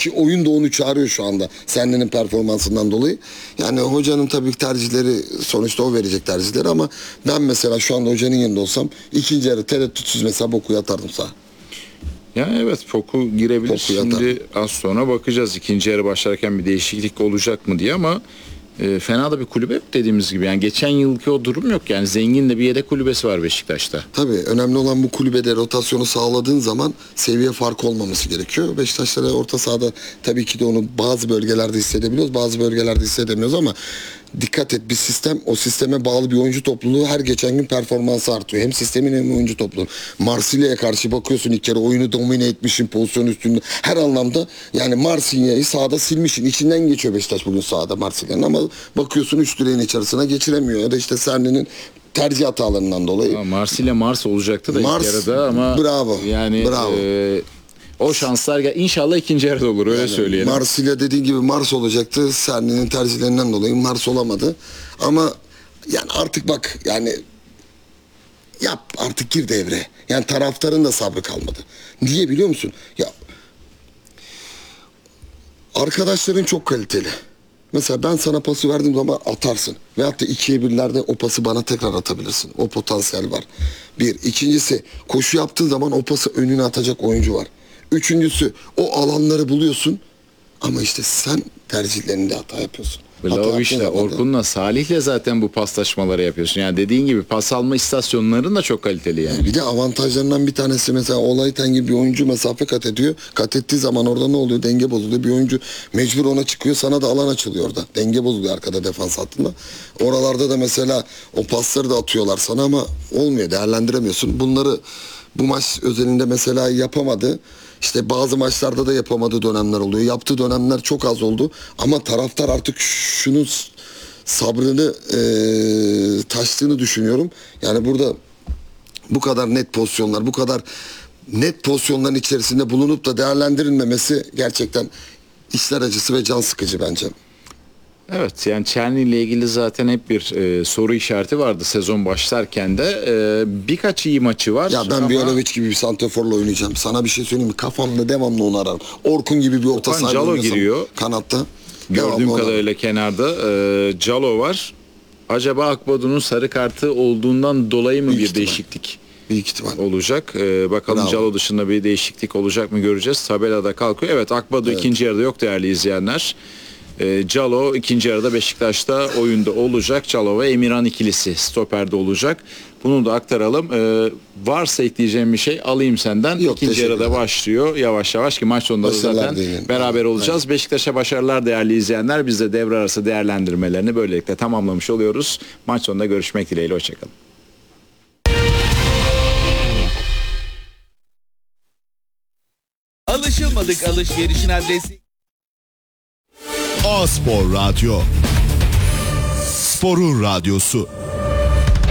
Ki oyun da onu çağırıyor şu anda. Sende'nin performansından dolayı. Yani hocanın tabii tercihleri, sonuçta o verecek tercihleri, ama ben mesela şu anda hocanın yerinde olsam ikinci yarı tereddütsüz mesela Boku'yu atardım sağa. Yani evet, Poku girebilir. Poku Şimdi az sonra bakacağız ikinci yarı başlarken bir değişiklik olacak mı diye, ama fena da bir kulübe yok dediğimiz gibi. Yani geçen yılki o durum yok. Yani zengin de bir yedek kulübesi var Beşiktaş'ta. Tabii önemli olan bu kulübede rotasyonu sağladığın zaman seviye farkı olmaması gerekiyor. Beşiktaş'ta orta sahada tabii ki de onu bazı bölgelerde hissedebiliyoruz, bazı bölgelerde hissedemiyoruz, ama dikkat et, bir sistem, o sisteme bağlı bir oyuncu topluluğu her geçen gün performansı artıyor. Hem sistemin hem oyuncu topluluğu. Marsilya'ya karşı bakıyorsun, ilk kere oyunu domine etmişsin, pozisyon üstünde her anlamda. Yani Marsilya'yı sahada silmişsin. İçinden geçiyor Beşiktaş bugün sahada Marsilya'nın, ama bakıyorsun üst direğin içerisine geçiremiyor. Ya da işte Serne'nin tercih hatalarından dolayı. Marsilya Mars olacaktı da ilk yarıda, ama bravo. Yani bravo. O şanslar inşallah ikinci yarıda olur, öyle söyleyelim. Marsilya dediğin gibi Mars olacaktı. Serne'nin tercihlerinden dolayı Mars olamadı. Ama yani artık bak, yani yap artık, gir devre. Yani taraftarın da sabrı kalmadı. Niye biliyor musun? Ya arkadaşların çok kaliteli. Mesela ben sana pası verdiğim zaman atarsın. Veyahut da 2'ye 1'lerde o pası bana tekrar atabilirsin. O potansiyel var. Bir. İkincisi, koşu yaptığın zaman o pası önüne atacak oyuncu var. Üçüncüsü, o alanları buluyorsun, ama işte sen tercihlerinde hata yapıyorsun. Vlahovic'le, Orkun'la, Salih'le zaten bu paslaşmaları yapıyorsun. Yani dediğin gibi pas alma istasyonların da çok kaliteli yani. Bir de avantajlarından bir tanesi, mesela Olayten gibi bir oyuncu mesafe kat ediyor. Kat ettiği zaman orada ne oluyor? Denge bozuluyor. Bir oyuncu mecbur ona çıkıyor, sana da alan açılıyor orada. Denge bozuluyor arkada defans hattında. Oralarda da mesela o pasları da atıyorlar sana, ama olmuyor, değerlendiremiyorsun. Bunları bu maç özelinde mesela yapamadı. İşte bazı maçlarda da yapamadığı dönemler oluyor. Yaptığı dönemler çok az oldu. Ama taraftar artık şunun sabrını taştığını düşünüyorum. Yani burada bu kadar net pozisyonlar, bu kadar net pozisyonların içerisinde bulunup da değerlendirilmemesi gerçekten işler acısı ve can sıkıcı bence. Evet, yani Çerni ile ilgili zaten hep bir soru işareti vardı sezon başlarken de. Birkaç iyi maçı var. Ya ben Vlahovic gibi bir santraforla oynayacağım. Sana bir şey söyleyeyim mi? Kafamda devamlı onu ararım. Orkun gibi bir orta saha Calo giriyor kanatta. Gördüğüm kadarıyla kenarda Calo var. Acaba Akbadu'nun sarı kartı olduğundan dolayı mı Büyük bir ihtimal. değişiklik Büyük ihtimal olacak? Bakalım Calo dışında bir değişiklik olacak mı, göreceğiz. Tabelada kalkıyor. Evet, Akbadu ikinci yarıda yok değerli izleyenler. Calo ikinci yarıda Beşiktaş'ta oyunda olacak. Calo ve Emirhan ikilisi stoperde olacak. Bunu da aktaralım. Varsa ekleyeceğim bir şey alayım senden. Yok, İkinci yarıda başlıyor yavaş yavaş, ki maç sonunda zaten beraber olacağız. Evet. Beşiktaş'a başarılar değerli izleyenler. Biz de devre arası değerlendirmelerini böylelikle tamamlamış oluyoruz. Maç sonunda görüşmek dileğiyle. Hoşçakalın. Alışılmadık alışverişin adresi A-Spor Radyo, sporun radyosu.